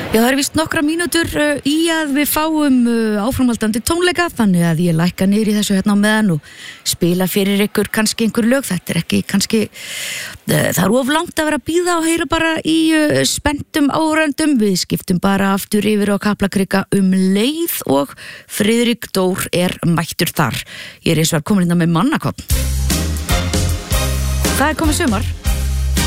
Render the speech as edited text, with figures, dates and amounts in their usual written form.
Já, það víst nokkra mínútur í að við fáum áframhaldandi tónleika, þannig að ég lækka niður í þessu hérna á meðan og spila fyrir ykkur kannski einhver lög. Þetta ekki kannski, það of langt að vera að bíða og heyra bara í spenntum áhorfendum. Við skiptum bara aftur yfir á Kaplakrika leið og Friðrik Dór mættur þar. Ég eins og komin hérna með mannakotn. Það komið sumar.